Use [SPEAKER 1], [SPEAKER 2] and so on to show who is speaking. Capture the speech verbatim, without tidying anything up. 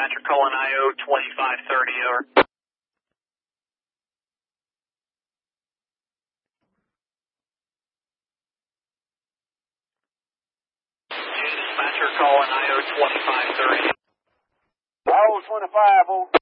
[SPEAKER 1] dispatcher calling I O twenty-five thirty, over. Dispatcher calling I O twenty-five thirty.
[SPEAKER 2] I O twenty-five, over.